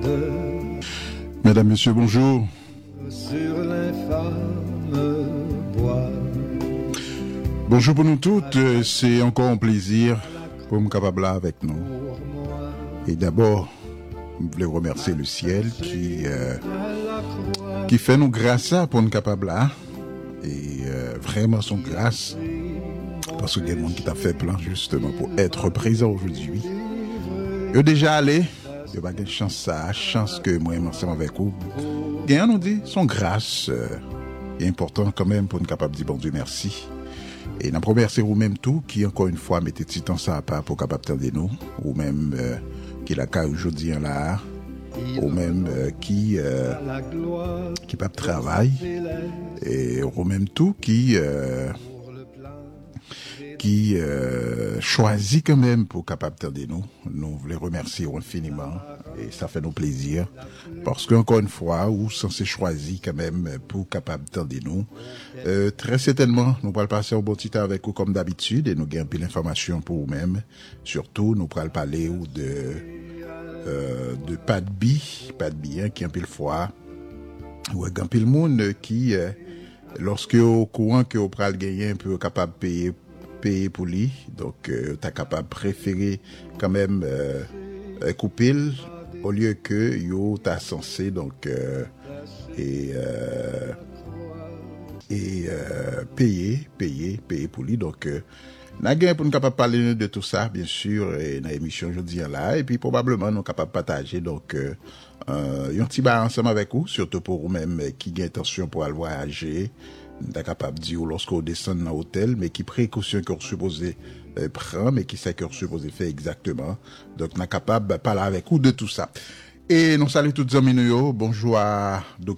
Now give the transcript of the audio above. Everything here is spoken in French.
Mesdames, Messieurs, bonjour. Sur l'infâme bois. Bonjour pour nous toutes. C'est encore un plaisir pour me capable là avec nous. Et d'abord, je voulais remercier le ciel qui fait nous grâce pour nous capable là. Et vraiment son grâce. Parce qu'il y a des gens qui t'a fait plein justement pour être présent aujourd'hui. Il est déjà allé. Il n'y a pas de chance que moi, ensemble avec vous. Gagnant nous dit, son grâce est important quand même pour nous capable de dire bon Dieu merci. Et nous remercie vous-même tout qui encore une fois mettez petit temps ça à part pour capable tendre nous. Ou même qui la cas aujourd'hui là. Ou même qui pas de travail. Et ou même tout qui choisit quand même pour capable d'aider nous. Nous voulons remercier infiniment et ça fait nous plaisir parce qu'encore une fois, ou censé choisir quand même pour capable d'aider nous. Très certainement, nous allons passer un bon petit temps avec vous comme d'habitude et nous gagnons plus d'informations pour vous-même. Surtout, nous allons parler de Pat B, hein, qui en pile fois, ou un pile monde qui, lorsque au courant que vous allez gagner un peu capable de payer pour lui, donc t'as capable préférer quand même couper au lieu que yo t'as censé donc payer pour lui. Donc n'a gain pour nous capable parler de tout ça bien sûr et dans l'émission aujourd'hui là et puis probablement nous capable partager donc un petit bar ensemble avec vous, surtout pour vous-même qui ont intention pour aller voyager. T'es capable de dire lorsqu'on descend dans l'hôtel, mais qui précaution qu'on supposé prendre, mais qui sait qu'on supposé faire exactement. Donc, on est capable de parler avec vous de tout ça. Et nous saluons tous les amis, bonjour à Dr.